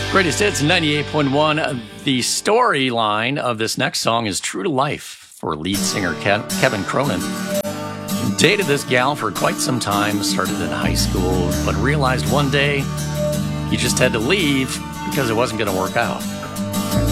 Greatest Hits 98.1. The storyline of this next song is true to life for lead singer Kevin Cronin. Dated this gal for quite some time, started in high school, but realized one day he just had to leave because it wasn't going to work out.